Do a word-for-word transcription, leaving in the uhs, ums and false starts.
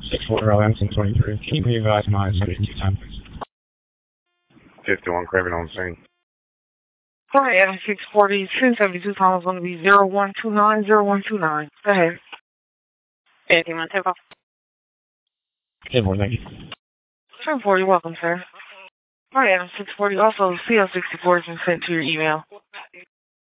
six four L M ten twenty-three. Can you please advise my subject to time? fifty-one Craven on scene. Hi, Adam six forty, two seventy-two Thomas, going to be zero one two nine zero one two nine. Go ahead. Anything on table? ten four, thank you. ten four, you're welcome, sir. Hi, Adam six forty, also C L sixty-four has been sent to your email.